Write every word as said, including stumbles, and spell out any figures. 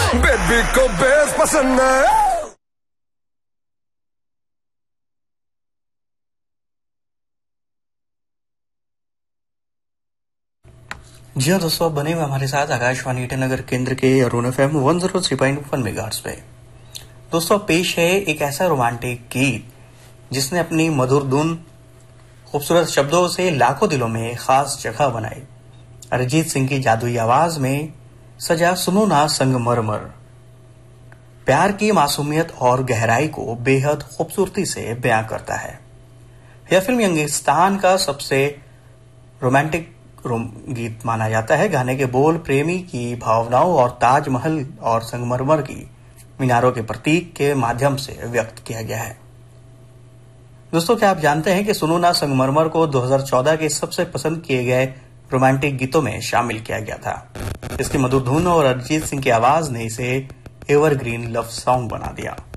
Baby को base पसंद है। जी हाँ दोस्तों, बने हुए हमारे साथ आकाशवाणी ईटानगर केंद्र के Arun F M one zero three point one megahertz पे। दोस्तों पेश है एक ऐसा रोमांटिक गीत जिसने अपनी मधुर धुन, खूबसूरत शब्दों से लाखों दिलों में खास जगह बनाई। अरिजीत सिंह की जादुई आवाज में सजा सुनो ना संगमरमर प्यार की मासूमियत और गहराई को बेहद खूबसूरती से बयां करता है। यह फिल्म यंगिस्तान का सबसे रोमांटिक गीत माना जाता है। गाने के बोल प्रेमी की भावनाओं और ताजमहल और संगमरमर की मीनारों के प्रतीक के माध्यम से व्यक्त किया गया है। दोस्तों, क्या आप जानते हैं कि सुनो ना संगमरमर को दो हज़ार चौदह के सबसे पसंद किए गए रोमांटिक गीतों में शामिल किया गया था। इसकी मधुर धुन और अरिजीत सिंह की आवाज ने इसे एवरग्रीन लव सॉन्ग बना दिया।